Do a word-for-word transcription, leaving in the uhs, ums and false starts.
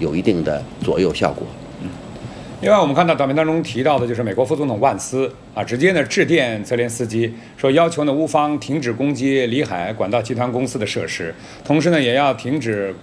有一定的左右效果。 另外，我们看到短片当中提到的就是美国副总统万斯啊，直接呢致电泽连斯基，说要求呢乌方停止攻击里海管道集团公司的设施，同时呢也要停止